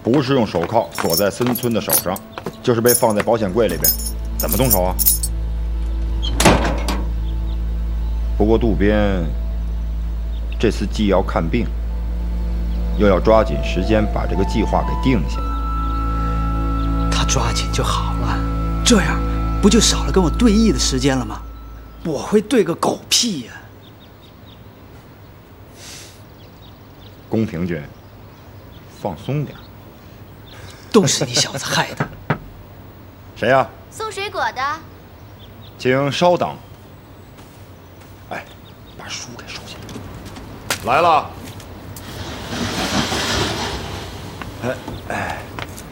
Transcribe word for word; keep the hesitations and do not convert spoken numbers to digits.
不是用手铐锁在孙村的手上，就是被放在保险柜里边，怎么动手啊？不过渡边这次既要看病，又要抓紧时间把这个计划给定下来。 他抓紧就好了，这样不就少了跟我对弈的时间了吗？我会对个狗屁呀！ 宫平君，放松点。 都是你小子害的。 谁呀？ 送水果的。 请稍等。哎，把书给收起来。来了。哎。